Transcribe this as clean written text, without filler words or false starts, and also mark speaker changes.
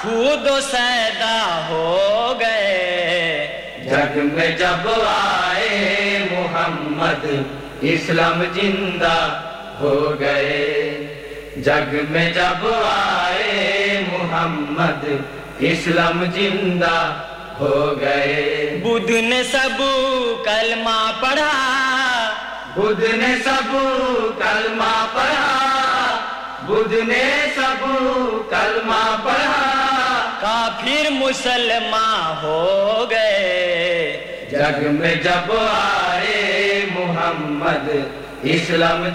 Speaker 1: खुद सैदा हो गए।
Speaker 2: जग में जब आए मोहम्मद इस्लाम जिंदा हो गए। जग में जब आए मोहम्मद इस्लाम जिंदा हो गए।
Speaker 1: बुद्ध ने सब कलमा पढ़ा,
Speaker 2: बुद्ध ने सब कलमा पढ़ा, बुद्ध ने सब कलमा पढ़ा,
Speaker 1: काफिर मुसलमान हो गए।
Speaker 2: जग में जब आए मोहम्मद इस्लाम